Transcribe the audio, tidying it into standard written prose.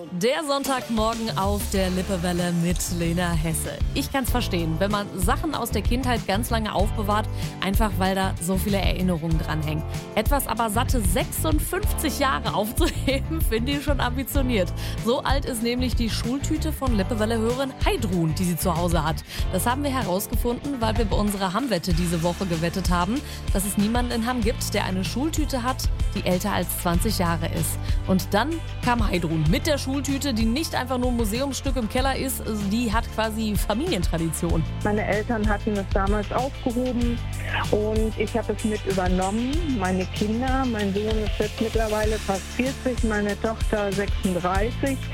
Der Sonntagmorgen auf der Lippewelle mit Lena Hesse. Ich kann's verstehen, wenn man Sachen aus der Kindheit ganz lange aufbewahrt, einfach weil da so viele Erinnerungen dranhängen. Etwas aber satte 56 Jahre aufzuheben, finde ich schon ambitioniert. So alt ist nämlich die Schultüte von Lippewelle-Hörerin Heidrun, die sie zu Hause hat. Das haben wir herausgefunden, weil wir bei unserer Hamm-Wette diese Woche gewettet haben, dass es niemanden in Hamm gibt, der eine Schultüte hat, die älter als 20 Jahre ist. Und dann kam Heidrun mit der Schultüte, die nicht einfach nur ein Museumsstück im Keller ist, die hat quasi Familientradition. Meine Eltern hatten es damals aufgehoben und ich habe es mit übernommen. Meine Kinder, mein Sohn ist jetzt mittlerweile fast 40, meine Tochter 36.